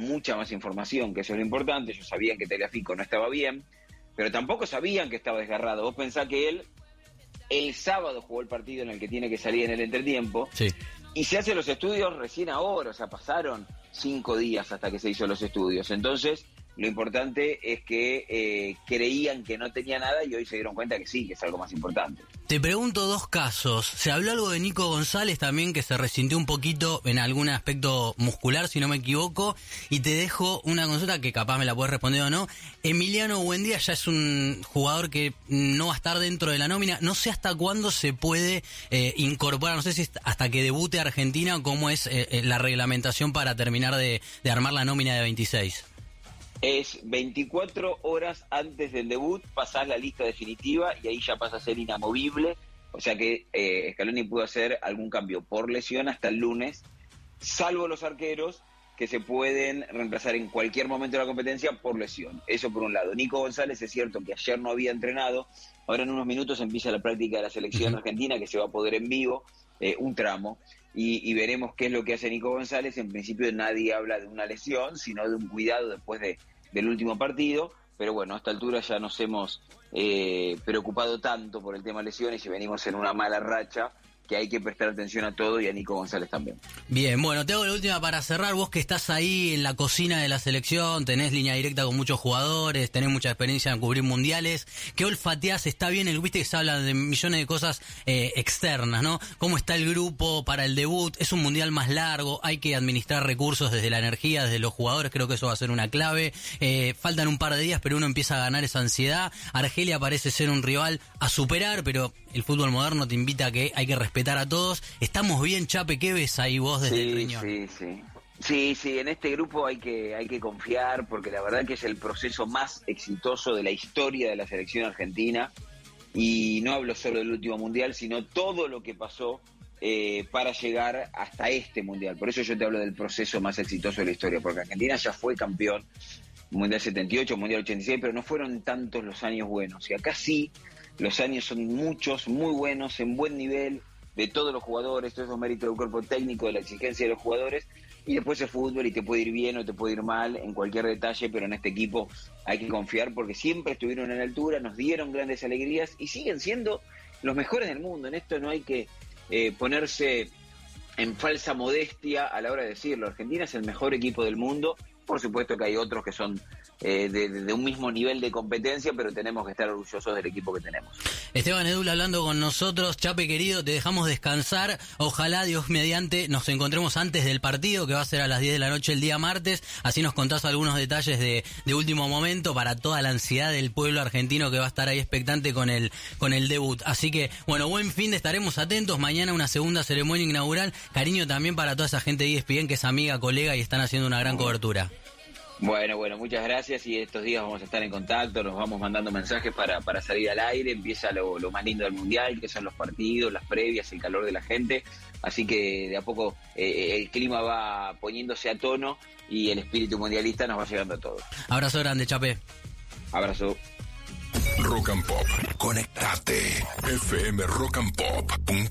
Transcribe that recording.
mucha más información, que eso es lo importante. Ellos sabían que Tagliafico no estaba bien, pero tampoco sabían que estaba desgarrado. Vos pensás que él, el sábado jugó el partido en el que tiene que salir en el entretiempo, sí, y se hacen los estudios recién ahora, o sea, pasaron 5 días hasta que se hizo los estudios. Entonces, lo importante es que creían que no tenía nada y hoy se dieron cuenta que sí, que es algo más importante. Te pregunto dos casos. Se habló algo de Nico González también, que se resintió un poquito en algún aspecto muscular, si no me equivoco, y te dejo una consulta que capaz me la puedes responder o no. Emiliano Buendía ya es un jugador que no va a estar dentro de la nómina. No sé hasta cuándo se puede incorporar, no sé si hasta que debute Argentina, cómo es la reglamentación para terminar de armar la nómina de 26. Es 24 horas antes del debut, pasás la lista definitiva y ahí ya pasa a ser inamovible. O sea que Scaloni pudo hacer algún cambio por lesión hasta el lunes, salvo los arqueros que se pueden reemplazar en cualquier momento de la competencia por lesión. Eso por un lado. Nico González es cierto que ayer no había entrenado, ahora en unos minutos empieza la práctica de la selección argentina, que se va a poder en vivo, un tramo, y veremos qué es lo que hace Nico González. En principio nadie habla de una lesión, sino de un cuidado después del último partido, pero bueno, a esta altura ya nos hemos preocupado tanto por el tema lesiones y venimos en una mala racha que hay que prestar atención a todo, y a Nico González también. Bien, bueno, te hago la última para cerrar. Vos que estás ahí en la cocina de la selección, tenés línea directa con muchos jugadores, tenés mucha experiencia en cubrir mundiales, ¿qué olfateás? Está bien, viste que se habla de millones de cosas externas, ¿no? ¿Cómo está el grupo para el debut? Es un mundial más largo, hay que administrar recursos desde la energía, desde los jugadores, creo que eso va a ser una clave. Faltan un par de días, pero uno empieza a ganar esa ansiedad. Argelia parece ser un rival a superar, pero el fútbol moderno te invita a que hay que respetar a todos. ¿Estamos bien, Chape? ¿Qué ves ahí vos desde el riñón? Sí, en este grupo hay que confiar, porque la verdad que es el proceso más exitoso de la historia de la selección argentina, y no hablo solo del último mundial, sino todo lo que pasó para llegar hasta este mundial. Por eso yo te hablo del proceso más exitoso de la historia, porque Argentina ya fue campeón, Mundial 78, Mundial 86, pero no fueron tantos los años buenos, y acá sí, los años son muchos, muy buenos, en buen nivel, de todos los jugadores, todos esos méritos del cuerpo técnico, de la exigencia de los jugadores, y después es fútbol y te puede ir bien o te puede ir mal en cualquier detalle, pero en este equipo hay que confiar porque siempre estuvieron en la altura, nos dieron grandes alegrías y siguen siendo los mejores del mundo. En esto no hay que ponerse en falsa modestia a la hora de decirlo. Argentina es el mejor equipo del mundo. Por supuesto que hay otros que son de un mismo nivel de competencia, pero tenemos que estar orgullosos del equipo que tenemos. Esteban Edul hablando con nosotros. Chape querido, te dejamos descansar. Ojalá, Dios mediante, nos encontremos antes del partido, que va a ser a las 10 de la noche el día martes. Así nos contás algunos detalles de último momento para toda la ansiedad del pueblo argentino que va a estar ahí expectante con el debut. Así que, bueno, buen fin de, estaremos atentos. Mañana una segunda ceremonia inaugural. Cariño también para toda esa gente de ESPN que es amiga, colega y están haciendo una gran cobertura. Bueno, muchas gracias, y estos días vamos a estar en contacto, nos vamos mandando mensajes para salir al aire. Empieza lo más lindo del Mundial, que son los partidos, las previas, el calor de la gente, así que de a poco el clima va poniéndose a tono y el espíritu mundialista nos va llegando a todos. Abrazo grande, Chape. Abrazo. Rock and Pop, conectate. fmrockandpop.com